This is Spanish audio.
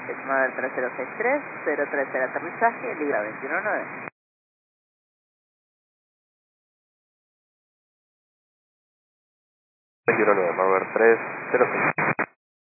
estimado del 3063, 030 aterrizaje, Libra 219. 219, Marber 306.